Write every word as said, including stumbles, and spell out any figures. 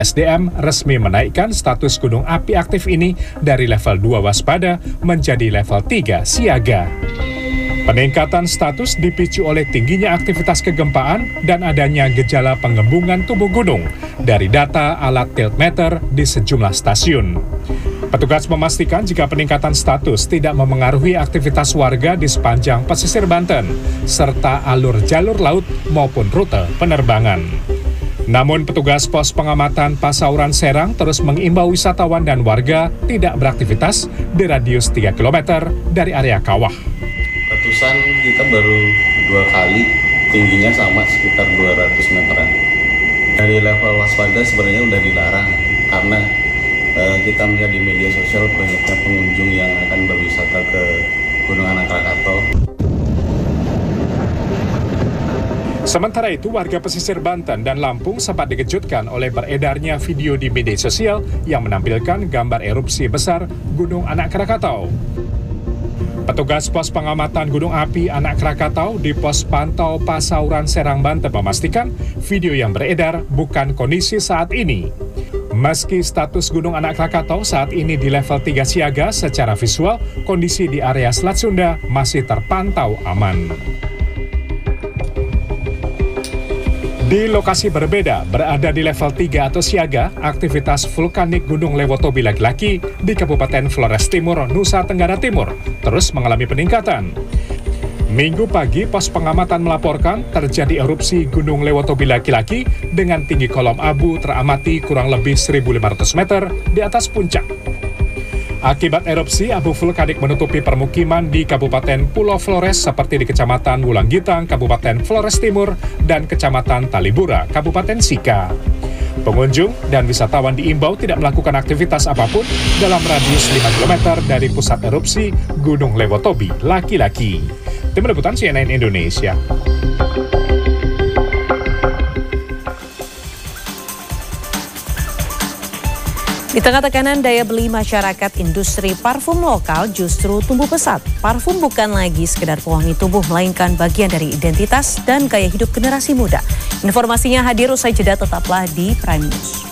S D M resmi menaikkan status gunung api aktif ini dari level dua waspada menjadi level tiga siaga. Peningkatan status dipicu oleh tingginya aktivitas kegempaan dan adanya gejala penggembungan tubuh gunung dari data alat tiltmeter di sejumlah stasiun. Petugas memastikan jika peningkatan status tidak memengaruhi aktivitas warga di sepanjang pesisir Banten, serta alur jalur laut maupun rute penerbangan. Namun petugas pos pengamatan Pasauran Serang terus mengimbau wisatawan dan warga tidak beraktivitas di radius tiga kilometer dari area kawah. Letusan kita baru dua kali, tingginya sama sekitar dua ratus meteran. Dari level waspada sebenarnya udah dilarang karena eh, kita melihat di media sosial banyaknya pengunjung yang akan berwisata ke Gunung Anak Krakatau. Sementara itu, warga pesisir Banten dan Lampung sempat dikejutkan oleh beredarnya video di media sosial yang menampilkan gambar erupsi besar Gunung Anak Krakatau. Petugas pos pengamatan Gunung Api Anak Krakatau di pos pantau Pasauran Serang, Banten memastikan video yang beredar bukan kondisi saat ini. Meski status Gunung Anak Krakatau saat ini di level tiga siaga, secara visual kondisi di area Selat Sunda masih terpantau aman. Di lokasi berbeda, berada di level tiga atau siaga, aktivitas vulkanik Gunung Lewotobi laki-laki di Kabupaten Flores Timur, Nusa Tenggara Timur, terus mengalami peningkatan. Minggu pagi, pos pengamatan melaporkan terjadi erupsi Gunung Lewotobi laki-laki dengan tinggi kolom abu teramati kurang lebih seribu lima ratus meter di atas puncak. Akibat erupsi, abu vulkanik menutupi permukiman di Kabupaten Pulau Flores seperti di Kecamatan Wulanggitang, Kabupaten Flores Timur, dan Kecamatan Talibura, Kabupaten Sika. Pengunjung dan wisatawan diimbau tidak melakukan aktivitas apapun dalam radius lima kilometer dari pusat erupsi Gunung Lewotobi laki-laki. Tim Liputan C N N Indonesia. Di tengah tekanan daya beli masyarakat, industri parfum lokal justru tumbuh pesat. Parfum bukan lagi sekedar pewangi tubuh, melainkan bagian dari identitas dan gaya hidup generasi muda. Informasinya hadir usai jeda, tetaplah di Prime News.